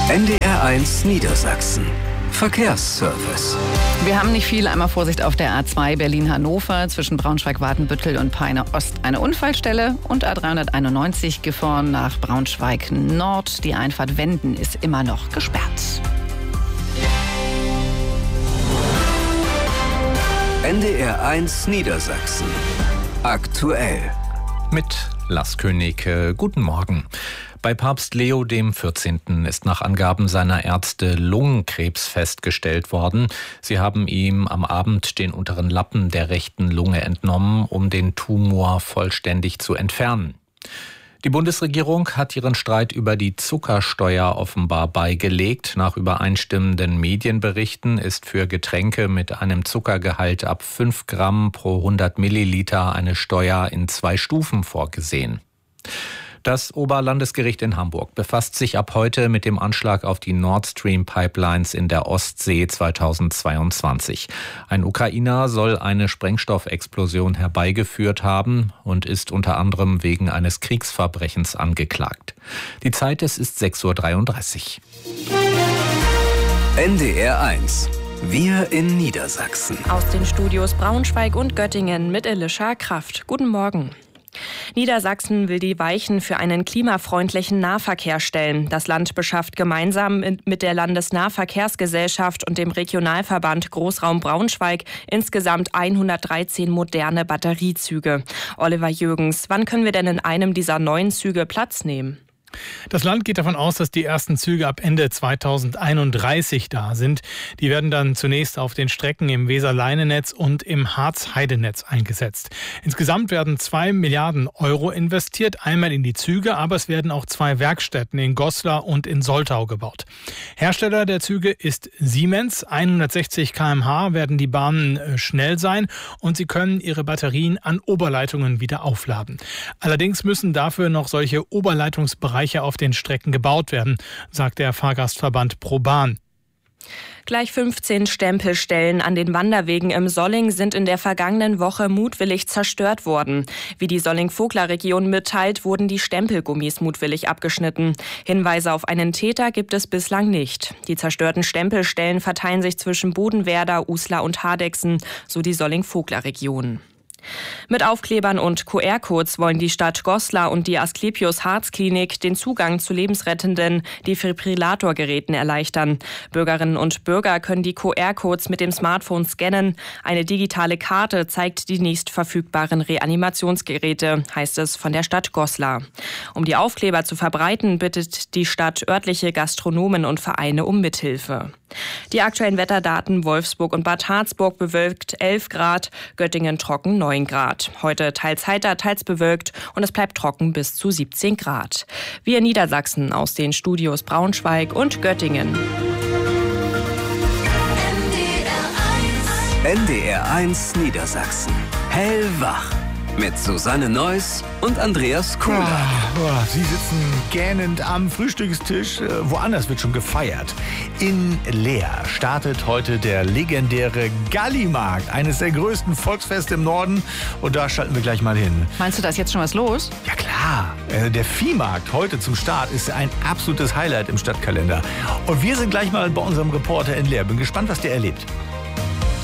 NDR1 Niedersachsen. Verkehrsservice. Wir haben nicht viel. Einmal Vorsicht auf der A2 Berlin-Hannover zwischen Braunschweig-Wadenbüttel und Peine Ost eine Unfallstelle und A391 Gifhorn nach Braunschweig Nord. Die Einfahrt Wenden ist immer noch gesperrt. NDR1 Niedersachsen. Aktuell. Mit Lars König. Guten Morgen. Bei Papst Leo XIV. Ist nach Angaben seiner Ärzte Lungenkrebs festgestellt worden. Sie haben ihm am Abend den unteren Lappen der rechten Lunge entnommen, um den Tumor vollständig zu entfernen. Die Bundesregierung hat ihren Streit über die Zuckersteuer offenbar beigelegt. Nach übereinstimmenden Medienberichten ist für Getränke mit einem Zuckergehalt ab 5 Gramm pro 100 Milliliter eine Steuer in 2 Stufen vorgesehen. Das Oberlandesgericht in Hamburg befasst sich ab heute mit dem Anschlag auf die Nord Stream Pipelines in der Ostsee 2022. Ein Ukrainer soll eine Sprengstoffexplosion herbeigeführt haben und ist unter anderem wegen eines Kriegsverbrechens angeklagt. Die Zeit, es ist 6:33 Uhr. NDR1. Wir in Niedersachsen. Aus den Studios Braunschweig und Göttingen mit Elisha Kraft. Guten Morgen. Niedersachsen will die Weichen für einen klimafreundlichen Nahverkehr stellen. Das Land beschafft gemeinsam mit der Landesnahverkehrsgesellschaft und dem Regionalverband Großraum Braunschweig insgesamt 113 moderne Batteriezüge. Oliver Jürgens, wann können wir denn in einem dieser neuen Züge Platz nehmen? Das Land geht davon aus, dass die ersten Züge ab Ende 2031 da sind. Die werden dann zunächst auf den Strecken im Weser-Leine-Netz und im Harz-Heide-Netz eingesetzt. Insgesamt werden 2 Milliarden Euro investiert, einmal in die Züge, aber es werden auch 2 Werkstätten in Goslar und in Soltau gebaut. Hersteller der Züge ist Siemens. 160 km/h werden die Bahnen schnell sein und sie können ihre Batterien an Oberleitungen wieder aufladen. Allerdings müssen dafür noch solche Oberleitungsbereiche auf den Strecken gebaut werden, sagt der Fahrgastverband ProBahn. Gleich 15 Stempelstellen an den Wanderwegen im Solling sind in der vergangenen Woche mutwillig zerstört worden. Wie die Solling-Vogler-Region mitteilt, wurden die Stempelgummis mutwillig abgeschnitten. Hinweise auf einen Täter gibt es bislang nicht. Die zerstörten Stempelstellen verteilen sich zwischen Bodenwerder, Uslar und Hardegsen, so die Solling-Vogler-Region. Mit Aufklebern und QR-Codes wollen die Stadt Goslar und die Asklepios Herzklinik den Zugang zu lebensrettenden Defibrillatorgeräten erleichtern. Bürgerinnen und Bürger können die QR-Codes mit dem Smartphone scannen. Eine digitale Karte zeigt die nächst verfügbaren Reanimationsgeräte, heißt es von der Stadt Goslar. Um die Aufkleber zu verbreiten, bittet die Stadt örtliche Gastronomen und Vereine um Mithilfe. Die aktuellen Wetterdaten: Wolfsburg und Bad Harzburg bewölkt 11 Grad, Göttingen trocken 9 Grad. Heute teils heiter, teils bewölkt und es bleibt trocken bis zu 17 Grad. Wir in Niedersachsen aus den Studios Braunschweig und Göttingen. NDR1 Niedersachsen. Hellwach. Mit Susanne Neuss und Andreas Kohler. Sie sitzen gähnend am Frühstückstisch. Woanders wird schon gefeiert. In Leer startet heute der legendäre Gallimarkt, eines der größten Volksfeste im Norden. Und da schalten wir gleich mal hin. Meinst du, da ist jetzt schon was los? Ja klar, der Viehmarkt heute zum Start ist ein absolutes Highlight im Stadtkalender. Und wir sind gleich mal bei unserem Reporter in Leer. Bin gespannt, was der erlebt.